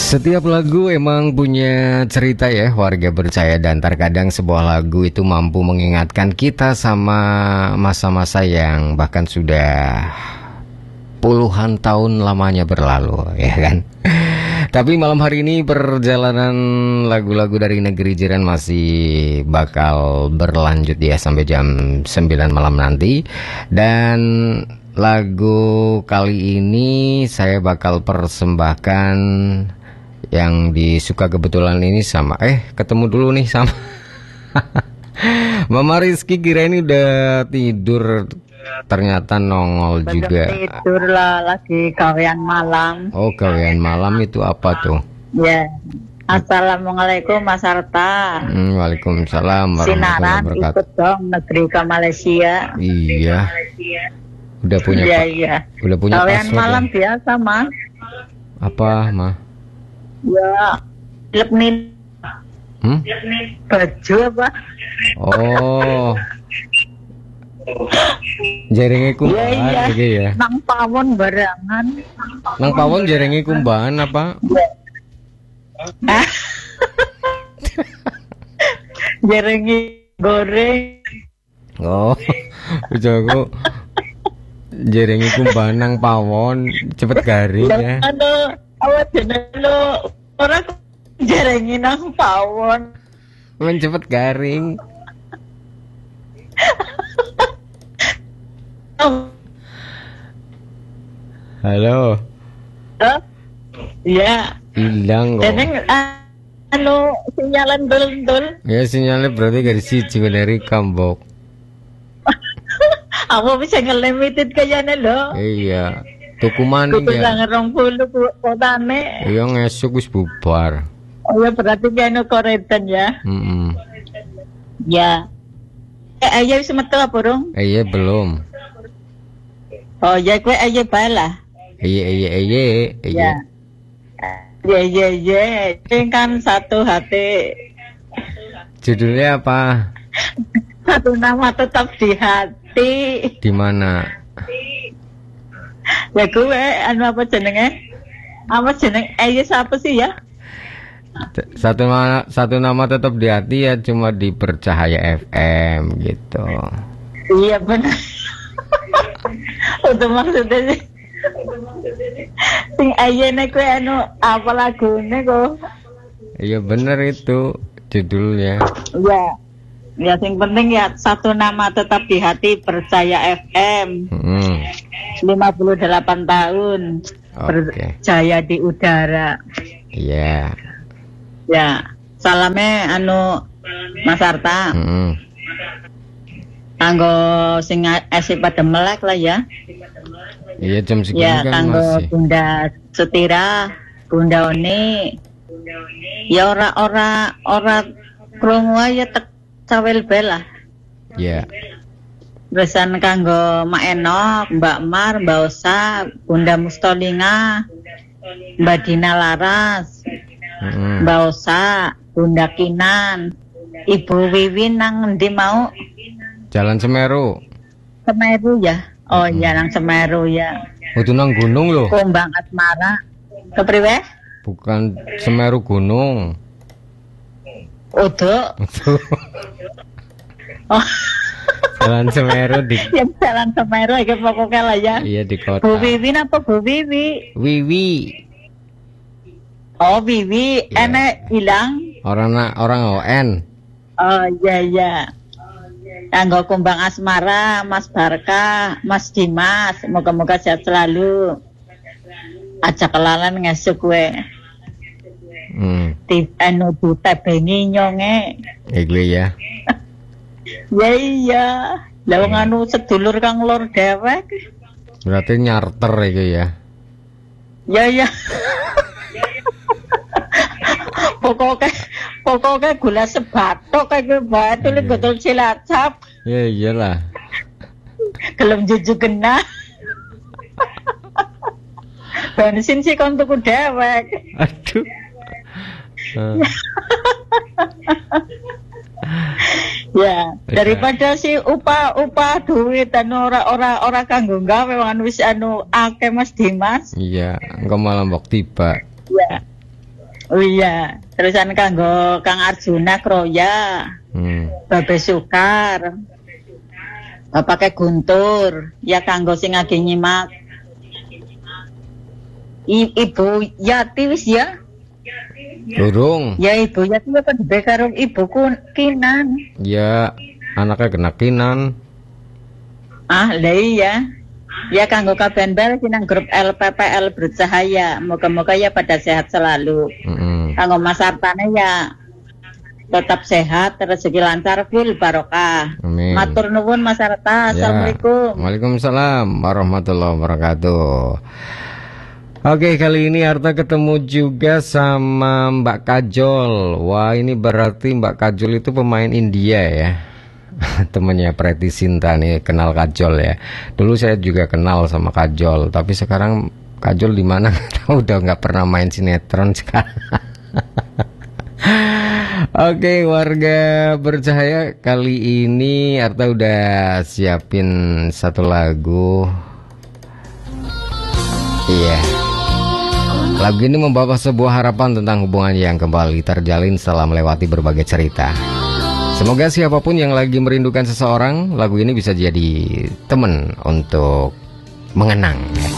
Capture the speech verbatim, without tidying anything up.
Setiap lagu emang punya cerita ya, warga percaya, dan terkadang sebuah lagu itu mampu mengingatkan kita sama masa-masa yang bahkan sudah puluhan tahun lamanya berlalu, ya kan? Tapi malam hari ini perjalanan lagu-lagu dari negeri jiran masih bakal berlanjut ya sampai jam sembilan malam nanti. Dan lagu kali ini saya bakal persembahkan yang disuka kebetulan ini sama eh ketemu dulu nih sama Mama Rizky, kira ini udah tidur, ternyata nongol Belum juga. tidur lah, lagi gawean malam. Oh, gawean malam itu apa tuh? Ya. Assalamualaikum Mas Arta. Hmm, Waalaikumsalam warahmatullahi Sinaran wabarakatuh. ikut dong negeri ke Malaysia. Iya. Udah punya Iya Pak. iya. Udah punya Gawean password malam ya? biasa Mas. Apa, Ma? Ya. Lepnin Hmm? baju apa? Oh. Jaringe Iya kumbahan iya. iki ya. Nang pawon barangan. Nang pawon jaringe kumbahan apa? Ah. Jerengi goreng. Oh. Jago. Jaringe kumbahan nang pawon cepet garing ya. Anu, awak jeneng lo ora jerengi nang pawon. Men cepet garing. Oh. Halo. Hah? Iya. Hilang kok. Jeneng ah, anu sinyalan dul-dul. Ya sinyalnya berarti dari siji dari Kambok. Apa bisa ngelimited kayane lo? Iya. Tuku maning Kudu ya. nang puluh kotane. Iya ngesuk wis bubar. Oh ya berarti kayane koretan ya. Heeh. Ya. Eh ayo wis metu apa burung? Eh, iya belum. Oh ya kowe ayo balah. Iya iya iya iya. Ya. Ya ya ya, ini kan satu hati. Judulnya apa? Satu nama tetap di hati. Di mana? Ya gue anu apa jenenge? Apa jeneng? Eh ya siapa sih ya? T- Satu nama satu nama tetap di hati ya, cuma di Bercahaya F M gitu. Iya benar. Untuk maksudnya sih. Sing ayene kowe anu apa lagune kok? Iya bener itu judulnya. Ya. Ya sing penting ya satu nama tetap di hati Percaya F M. Hmm. lima puluh delapan tahun. Oke. Berjaya di udara. Iya. Ya. Salame anu Mas Arta. Hmm. Kanggo sing esih pada melek lah ya. Iya jam segini Ya kan kanggo masih. Bunda Setira, Bunda Oni. Ya ora ora ora krungu ya tek cawel bela. Iya. Besan kanggo Mak Enok, Mbak Mar, Mbak Osa, Bunda Mustolinga, Mbak Dina Laras, Hmm. Mbak Osa, Bunda Kinan, Ibu Wiwin nang endi mau? Jalan Semeru. Semeru ya. Oh iya nang Semeru ya. Itu nang gunung loh. Kumbang Asmara. Kepriwe? Bukan Semeru gunung. Odo. Oh, Jalan Semeru di yang jalan Semeru iki pokoknya lah ya. iya di kota. Bu Wiwin apa Bu Wiwi? Wiwi. Oh Wiwi, Ya. enek hilang. Orang na, orang O N. Oh iya iya. Kanggo Kumbang Asmara, Mas Barka, Mas Dimas, moga-moga sehat selalu. Aja kelalan ngesuk kowe. Hmm. Di anu ditebengi nyonge. Iku ya. Ya iya. Lah wong anu sedulur kang lor dewek. Berarti nyarter itu ya. Ya ya. Pokoknya pokoknya gula sebatok kayak batu li gotol cilacap. Ya iyalah. Gelem jujuk kena. Bensin sih kon tuku dewek. Aduh. Uh, Ya, daripada si upah-upah duit anu ora ora ora kanggo gawe wong anu wis anu akeh Mas Dimas. iya, engko malah mbok tiba. Ya. Oh iya, terusan kanggo Kang Arjuna Kroya, hmm. Babe Sukar, Bapake Guntur, ya kanggo sing lagi nyimak. I, Ibu Yati wis ya? Durung. Ya Ibu Yati apa dibe karo ibuku Kinan. Ya, anaknya kena Kinan. Ah, lah iya. Ya kanggo kaben bel sinang grup L P P L Bercahaya. Moga-moga ya pada sehat selalu. Mm-mm. Kanggo Mas Artane ya tetap sehat, rezeki lancar, full barokah. Amin. Matur nuwun Mas Arta. Ya. Assalamualaikum. Waalaikumsalam warahmatullahi wabarakatuh. Oke, kali ini Arta ketemu juga sama Mbak Kajol. Wah, ini berarti Mbak Kajol itu pemain India ya. Temennya Preity Sinta nih, kenal Kajol ya. Dulu saya juga kenal sama Kajol, tapi sekarang Kajol di mana? Tahu udah nggak pernah main sinetron sekarang. Oke, warga bercahaya, kali ini Arta udah siapin satu lagu. Iya. Lagu ini membawa sebuah harapan tentang hubungan yang kembali terjalin setelah melewati berbagai cerita. Semoga siapapun yang lagi merindukan seseorang, lagu ini bisa jadi teman untuk mengenang.